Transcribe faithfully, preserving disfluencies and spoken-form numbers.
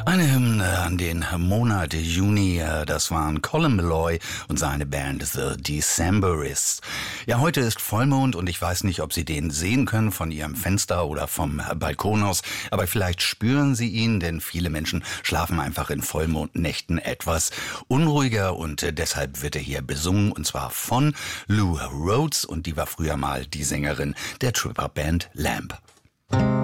Eine Hymne an den Monat Juni, das waren Colin Meloy und seine Band The Decemberists. Ja, heute ist Vollmond und ich weiß nicht, ob Sie den sehen können von Ihrem Fenster oder vom Balkon aus, aber vielleicht spüren Sie ihn, denn viele Menschen schlafen einfach in Vollmondnächten etwas unruhiger und deshalb wird er hier besungen und zwar von Lou Rhodes und die war früher mal die Sängerin der Trip-Hop-Band Lamb.